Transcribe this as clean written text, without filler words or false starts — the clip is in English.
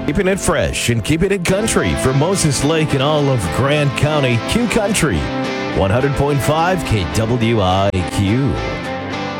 Keeping it fresh and keeping it country for Moses Lake and all of Grant County. Q Country, 100.5 KWIQ.